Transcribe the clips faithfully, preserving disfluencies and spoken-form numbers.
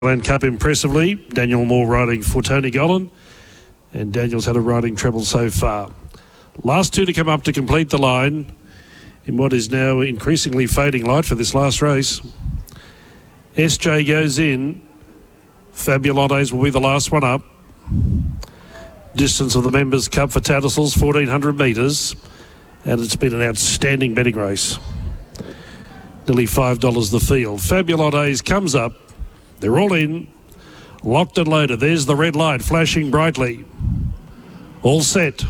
Land Cup impressively. Daniel Moore riding for Tony Gollan, and Daniel's had a riding treble so far. Last two to come up to complete the line in what is now increasingly fading light for this last race. S J goes in. Fabulotes will be the last one up. Distance of the Members' Cup for Tattersalls, fourteen hundred metres, and it's been an outstanding betting race. Nearly five dollars the field. Fabulotes comes up. They're all in, locked and loaded. There's the red light flashing brightly. All set.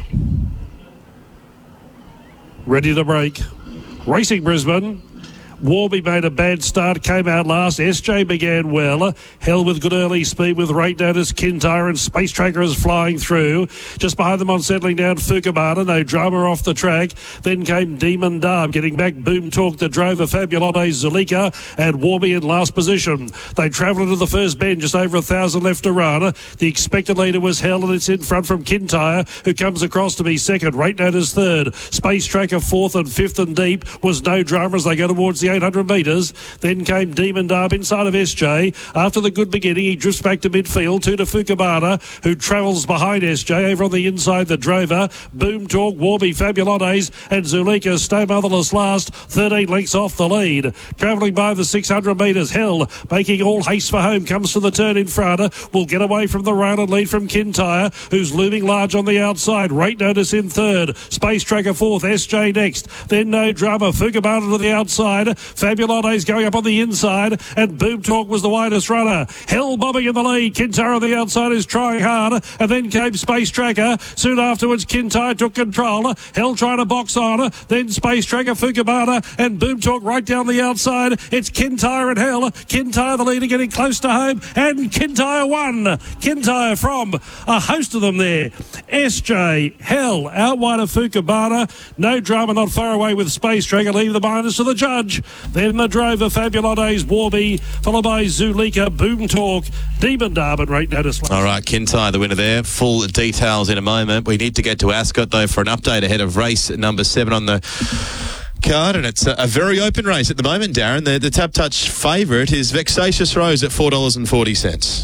Ready to break. Racing Brisbane. Warby made a bad start, came out last. S J began well. Held with good early speed with Rate Notice, Kintyre and Space Tracker is flying through. Just behind them on settling down, Fukabata. No drama off the track. Then came Demon Darb. Getting back, Boom Talk, the drover, Fabulotes, Zulika and Warby in last position. They travel into the first bend, just over a thousand left to run. The expected leader was held, and it's in front from Kintyre, who comes across to be second. Rate Notice third. Space Tracker fourth, and fifth and deep was No Drama as they go towards the eight hundred metres. Then came Demon Darb inside of S J. After the good beginning, he drifts back to midfield. Two to Fukabata, who travels behind S J. Over on the inside, the drover, Boom Talk, Warby, Fabulotes and Zulika stay motherless last, thirteen lengths off the lead. Travelling by the six hundred metres, Hell, making all haste for home, comes to the turn in front. Will get away from the rail and lead from Kintyre, who's looming large on the outside. Rate Notice in third. Space Tracker fourth. S J next. Then No Drama. Fukabata to the outside. Fabulotes going up on the inside, and Boom Talk was the widest runner. Hell bobbing in the lead. Kintyre on the outside is trying hard, and then came Space Tracker. Soon afterwards, Kintyre took control. Hell trying to box on. Then Space Tracker, Fukabata, and Boom Talk right down the outside. It's Kintyre and Hell. Kintyre the leader, getting close to home, and Kintyre won. Kintyre from a host of them there. S J, Hell, out wide of Fukabata. No Drama not far away with Space Tracker. Leave the minors to the judge. Then the drover, Fabulotes, Warby, followed by Zulika, Boom Talk, Demon Darb and Rate Notice. All right, Kintyre, the winner there. Full details in a moment. We need to get to Ascot, though, for an update ahead of race number seven on the card, and it's a, a very open race at the moment, Darren. The, the Tap Touch favourite is Vexatious Rose at four dollars forty.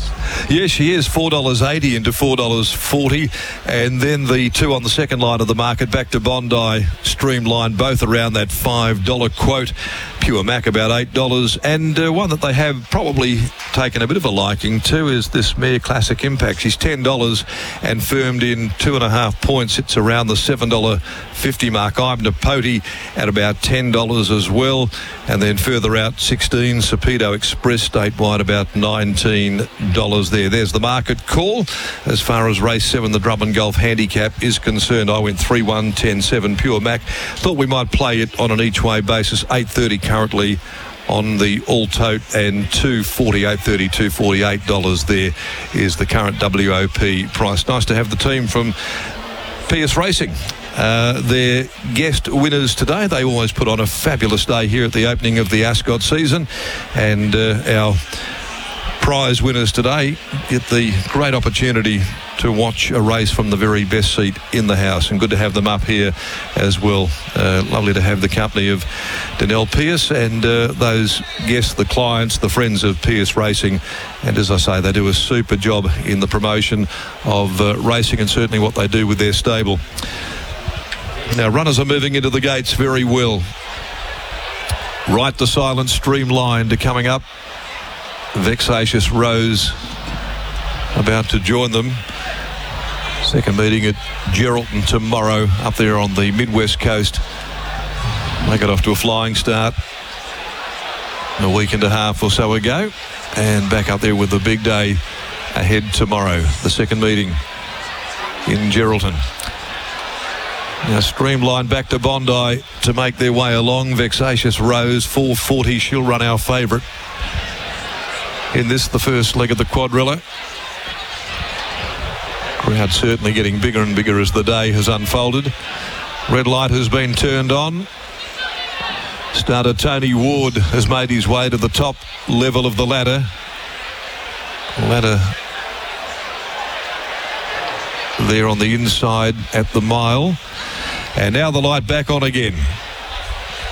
Yes, she is four dollars eighty into four dollars forty, and then the two on the second line of the market, back to Bondi, Streamline, both around that five dollar quote. Pure Mac about eight dollars, and uh, one that they have probably taken a bit of a liking to is this mare Classic Impact. She's ten dollars and firmed in two and a half points. It's around the seven dollars fifty mark. I'm Napote at about ten dollars as well, and then further out sixteen, Sapedo Express State wide about nineteen dollars there. There's the market call. As far as race seven, the Drummond Golf Handicap is concerned, I went three one ten seven Pure Mac. Thought we might play it on an each way basis. eight thirty currently on the all tote, and two forty-eight thirty, two forty-eight dollars there is the current W O P price. Nice to have the team from P S Racing. Uh, their guest winners today. They always put on a fabulous day here at the opening of the Ascot season, and uh, our prize winners today get the great opportunity to watch a race from the very best seat in the house, and good to have them up here as well. Uh, lovely to have the company of Danelle Pierce and uh, those guests, the clients, the friends of Pierce Racing, and as I say, they do a super job in the promotion of uh, racing, and certainly what they do with their stable. Now, runners are moving into the gates very well. Right to Silent, Streamlined are coming up. Vexatious Rose about to join them. Second meeting at Geraldton tomorrow up there on the Midwest Coast. They got off to a flying start a week and a half or so ago, and back up there with the big day ahead tomorrow, the second meeting in Geraldton. Now Streamline back to Bondi to make their way along. Vexatious Rose, four forty, she'll run our favourite in this, the first leg of the quadrilla. Crowd certainly getting bigger and bigger as the day has unfolded. Red light has been turned on. Starter Tony Ward has made his way to the top level of the ladder. Ladder there on the inside at the mile. And now the light back on again.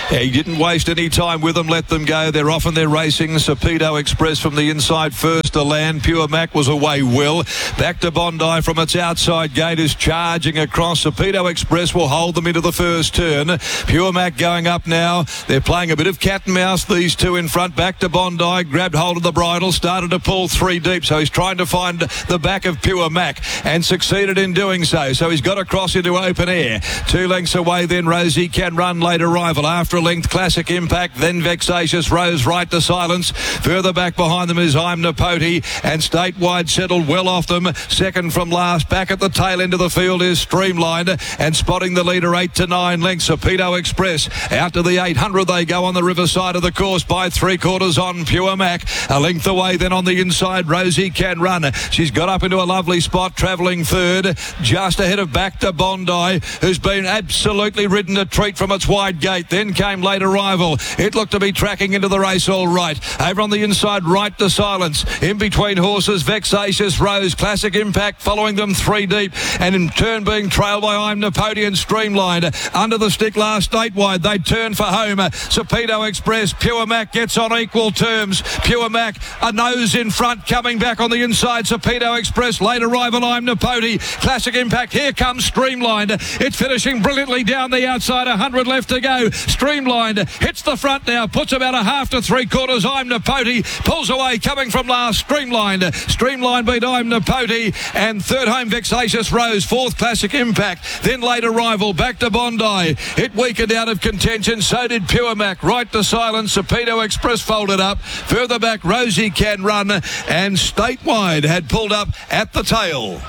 He didn't waste any time with them, let them go. They're off and they're racing. Serpedo Express from the inside first to land. Pure Mac was away well. Back to Bondi from its outside gate is charging across. Serpedo Express will hold them into the first turn. Pure Mac going up now. They're playing a bit of cat and mouse, these two in front. Back to Bondi, grabbed hold of the bridle, started to pull three deep. So he's trying to find the back of Pure Mac and succeeded in doing so. So he's got across into open air. Two lengths away then Rosie Can Run, late arrival. After a length, Classic Impact, then Vexatious Rose, right to silence. Further back behind them is I'm Napote, and Statewide settled well off them. Second from last, back at the tail end of the field is Streamlined, and spotting the leader eight to nine lengths. Serpedo Express out to the eight hundred they go on the riverside of the course by three quarters on Pure Mac. A length away then on the inside, Rosie Can Run. She's got up into a lovely spot, travelling third, just ahead of Back to Bondi, who's been absolutely ridden a treat from its wide gate. Then came late arrival. It looked to be tracking into the race all right. Over on the inside, right to silence. In between horses, Vexatious Rose, Classic Impact following them three deep, and in turn being trailed by I'm Napote and Streamlined. Under the stick last, Statewide. They turn for home. Serpedo Express, Pure Mac gets on equal terms. Pure Mac, a nose in front, coming back on the inside. Serpedo Express, late arrival, I'm Napote. Classic Impact, here comes Streamlined. It's finishing brilliantly down the outside, one hundred left to go. Streamlined hits the front now, puts about a half to three quarters. I'm Napote pulls away, coming from last. Streamlined, Streamlined beat I'm Napote, and third home Vexatious Rose, fourth Classic Impact, then late arrival. Back to Bondi. It weakened out of contention, so did Pure Mac. Right to silence, Serpedo Express folded up. Further back, Rosie Can Run, and Statewide had pulled up at the tail.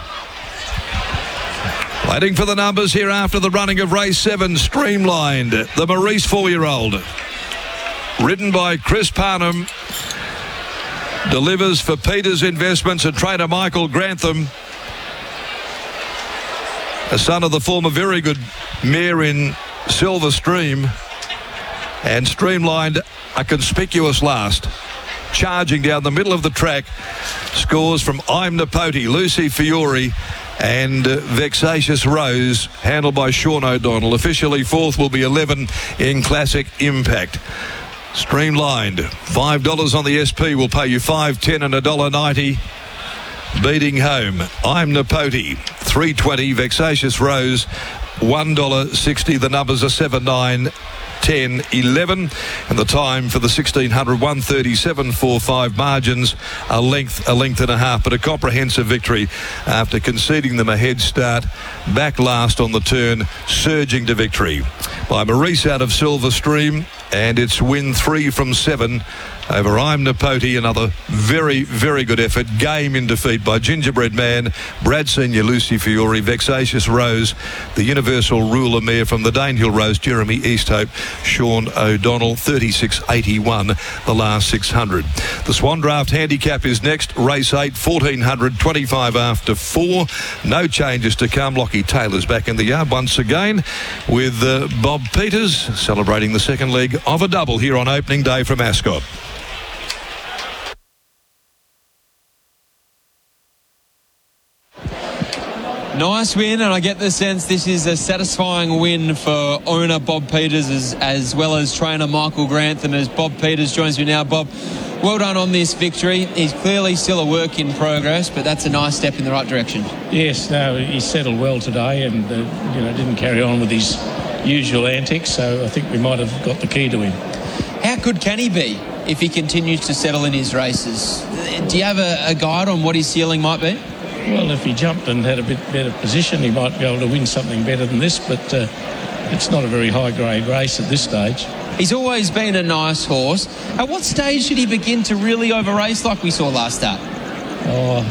Waiting for the numbers here after the running of race seven, Streamlined, the Maurice four-year-old. Ridden by Chris Parnham. Delivers for Peters Investments and trainer Michael Grantham. A son of the former very good mare in Silver Stream. And Streamlined, a conspicuous last. Charging down the middle of the track. Scores from I'm Napote, Lucy Fiore, and uh, Vexatious Rose, handled by Sean O'Donnell. Officially fourth will be eleven in Classic Impact. Streamlined, five dollars on the S P will pay you five ten and one dollar ninety. Beating home, I'm Napote, three twenty. Vexatious Rose, one dollar sixty. The numbers are seven, nine, ten, eleven, and the time for the sixteen hundred, one thirty-seven forty-five. Margins a length a length and a half, but a comprehensive victory after conceding them a head start. Back last on the turn, surging to victory by Maurice out of Silver Stream, and it's win three from seven over I'm Napote. Another very, very good effort. Game in defeat by Gingerbread Man, Brad Senior, Lucy Fiore, Vexatious Rose, the Universal Ruler Mare from the Danehill Rose, Jeremy Easthope, Sean O'Donnell, thirty-six eighty-one, the last six hundred. The Swan Draft Handicap is next, race eight, fourteen hundred, twenty-five after four. No changes to come. Lockie Taylor's back in the yard once again with uh, Bob Peters celebrating the second leg of a double here on opening day from Ascot. Nice win, and I get the sense this is a satisfying win for owner Bob Peters as, as well as trainer Michael Grantham. As Bob Peters joins me now. Bob, well done on this victory. He's clearly still a work in progress, but that's a nice step in the right direction. Yes, no, he settled well today, and uh, you know didn't carry on with his usual antics. So I think we might have got the key to him. How good can he be if he continues to settle in his races? Do you have a, a guide on what his ceiling might be? Well, if he jumped and had a bit better position, he might be able to win something better than this, but uh, it's not a very high-grade race at this stage. He's always been a nice horse. At what stage should he begin to really over-race like we saw last start? Oh,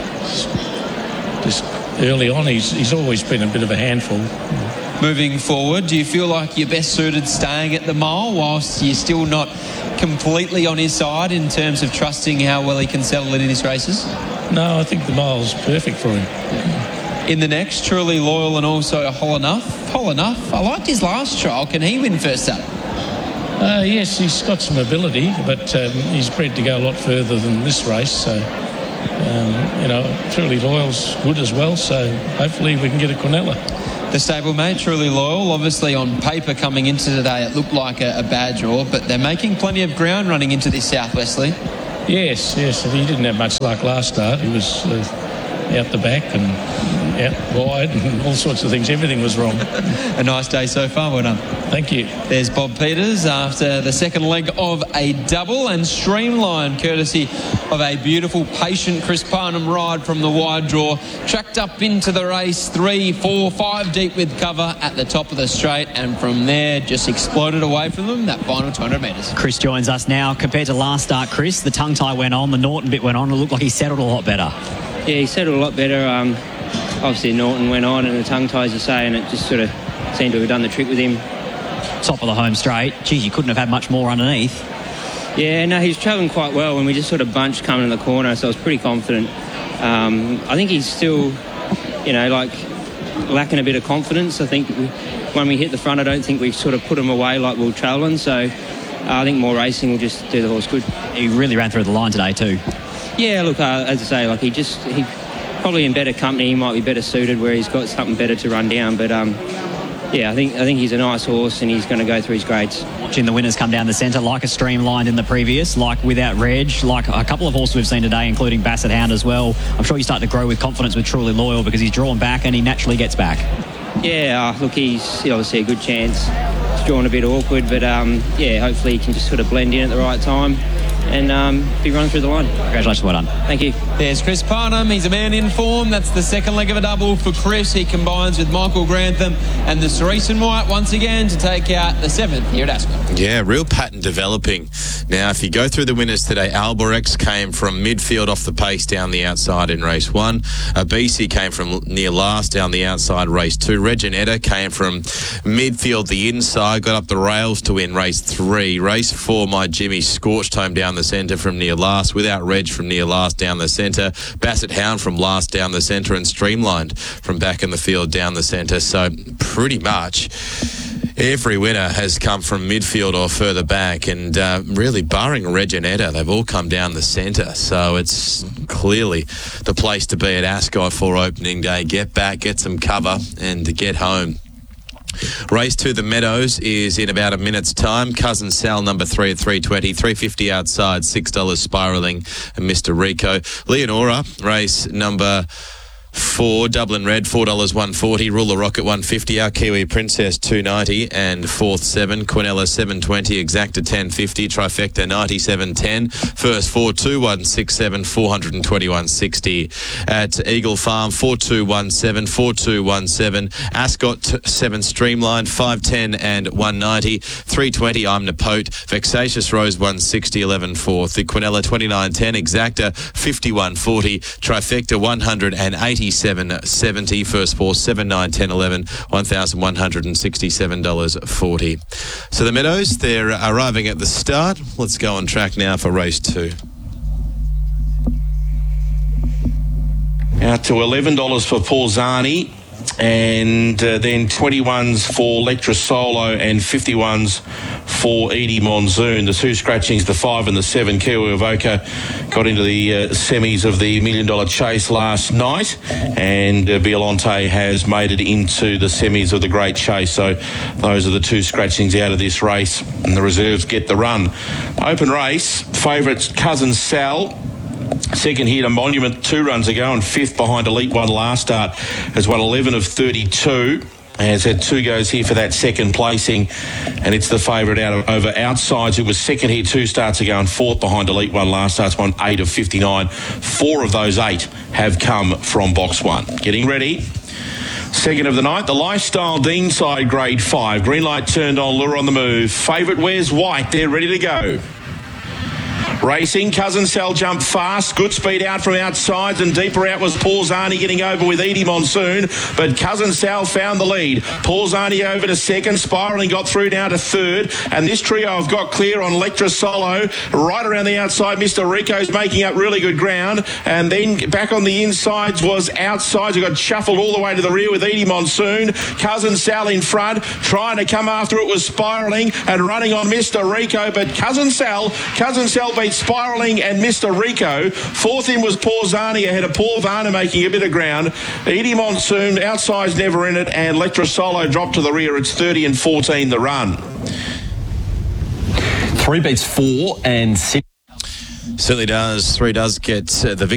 just early on, he's, he's always been a bit of a handful. Moving forward, do you feel like you're best suited staying at the mile whilst you're still not completely on his side in terms of trusting how well he can settle in his races? No, I think the mile's perfect for him. In the next, Truly Loyal and also Whole Enough. Whole Enough, I liked his last trial. Can he win first up? Uh, yes, he's got some ability, but um, he's bred to go a lot further than this race, so um, you know, Truly Loyal's good as well, so hopefully we can get a Quinella. The stablemate, Truly Loyal, obviously on paper coming into today, it looked like a, a bad draw, but they're making plenty of ground running into this South Wesley. Yes, yes, he didn't have much luck last start. He was uh, out the back and out wide and all sorts of things. Everything was wrong. A nice day so far, well done. Thank you. There's Bob Peters after the second leg of a double, and Streamline, courtesy of a beautiful, patient Chris Parnham ride from the wide draw, tracked up into the race, three, four, five deep with cover at the top of the straight, and from there just exploded away from them that final two hundred metres. Chris joins us now. Compared to last start, Chris, the tongue tie went on, the Norton bit went on. It looked like he settled a lot better. Yeah, he settled a lot better. Um, obviously, Norton went on, and the tongue tie, as you say, and it just sort of seemed to have done the trick with him. Top of the home straight. Geez, you couldn't have had much more underneath. Yeah, no, he's travelling quite well, and we just sort of bunched coming in the corner, so I was pretty confident. Um, I think he's still, you know, like lacking a bit of confidence. I think we, when we hit the front, I don't think we've sort of put him away like we were travelling, so uh, I think more racing will just do the horse good. He really ran through the line today too. Yeah, look, uh, as I say, like he just, he probably in better company, he might be better suited where he's got something better to run down, but um, yeah, I think I think he's a nice horse and he's going to go through his grades. Watching the winners come down the centre, like a Streamlined in the previous, like Without Reg, like a couple of horses we've seen today, including Basset Hound as well. I'm sure you start to grow with confidence with Truly Loyal because he's drawn back and he naturally gets back. Yeah, uh, look, he's obviously a good chance. He's drawn a bit awkward, but um, yeah, hopefully he can just sort of blend in at the right time and um, be running through the line. Congratulations, well done. Thank you. There's Chris Parnham. He's a man in form. That's the second leg of a double for Chris. He combines with Michael Grantham and the Cerise and White once again to take out the seventh here at Ascot. Yeah, real pattern developing. Now, if you go through the winners today, Alborex came from midfield off the pace down the outside in race one. Abisi came from near last down the outside race two. Reginetta came from midfield the inside, got up the rails to win race three. Race four, My Jimmy scorched home down the centre from near last. Without Reg from near last down the centre. Basset Hound from last down the centre, and Streamlined from back in the field down the centre. So pretty much every winner has come from midfield or further back, and uh, really barring Reginetta, they've all come down the centre. So it's clearly the place to be at Ascot for opening day. Get back, get some cover, and get home. Race to the Meadows is in about a minute's time. Cousin Sal, number three at three twenty, three fifty outside, six dollars spiralling, and Mister Rico. Leonora, race number four, Dublin Red, four dollars one forty, Ruler Rocket one fifty, Our Kiwi Princess two ninety, and fourth seven, Quinella seven twenty, Exacta ten fifty, Trifecta ninety-seven ten, first four two one six seven, four twenty-one sixty. At Eagle Farm, four two one seven, four two one seven, Ascot seven Streamlined, five ten and one ninety, three twenty, I'm Napote, Vexatious Rose one sixty, eleven fourth, the Quinella twenty-nine ten, Exacta fifty-one forty, Trifecta one eighty seven seventy, first four seven nine ten eleven, one thousand one hundred sixty-seven dollars forty. So the Meadows, they're arriving at the start. Let's go on track now for race two. Out to eleven dollars for Porzani, and uh, then twenty-ones for Lectra Solo and fifty-ones for Edie Monsoon. The two scratchings, the five and the seven, Kiwi Avoca, got into the uh, semis of the Million Dollar Chase last night, and uh, Violante has made it into the semis of the Great Chase. So those are the two scratchings out of this race, and the reserves get the run. Open race, favourites Cousin Sal. Second here to Monument two runs ago, and fifth behind Elite One last start, has won eleven of thirty-two. Has had two goes here for that second placing, and it's the favourite out of over Outsides, who was second here two starts ago and fourth behind Elite One last start's won eight of fifty-nine. Four of those eight have come from box one. Getting ready. Second of the night, the Lifestyle Dean side, grade five. Green light turned on, lure on the move. Favourite Where's White, they're ready to go. Racing, Cousin Sal jumped fast, good speed out from outsides, and deeper out was Porzani getting over with Edie Monsoon, but Cousin Sal found the lead. Porzani over to second, spiralling got through now to third, and this trio have got clear on Lectra Solo. Right around the outside, Mister Rico's making up really good ground, and then back on the insides was Outsides, who got shuffled all the way to the rear with Edie Monsoon. Cousin Sal in front, trying to come after it was spiralling and running on Mister Rico, but Cousin Sal, Cousin Sal beat eight, Spiralling and Mister Rico. Fourth in was Porzani ahead of Paul Varner making a bit of ground. Edie Monsoon, outside's never in it, and Electra Solo dropped to the rear. It's thirty and fourteen the run. Three beats four and six. Certainly does. Three does get uh, the victory.